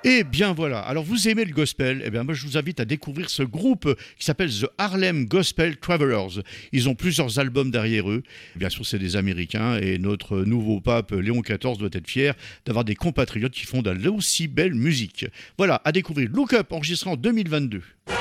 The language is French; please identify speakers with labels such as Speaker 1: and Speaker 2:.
Speaker 1: Eh bien voilà, alors vous aimez le gospel, eh bien moi je vous invite à découvrir ce groupe qui s'appelle The Harlem Gospel Travelers. Ils ont plusieurs albums derrière eux. Bien sûr c'est des Américains et notre nouveau pape Léon XIV doit être fier d'avoir des compatriotes qui font de l'aussi belle musique. Voilà, à découvrir Look Up enregistré en 2022.